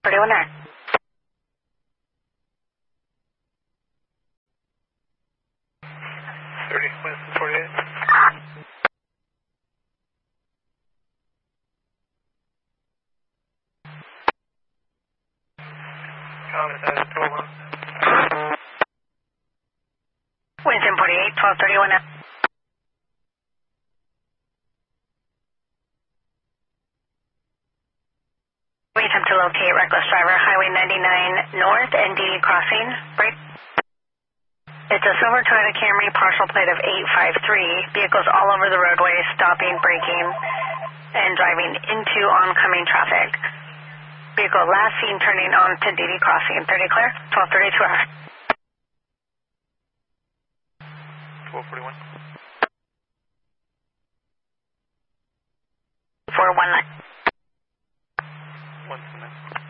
31 there. Winston 48. Comment that is 12 1. Winston 48, 1231 now. We attempt to locate reckless driver, Highway 99 North and DD crossing. Break. It's a silver Toyota Camry, partial plate of 853. Vehicles all over the roadway, stopping, braking, and driving into oncoming traffic. Vehicle last seen turning on to DD crossing. 30 clear, 1232 hour. 1241. 419. 129.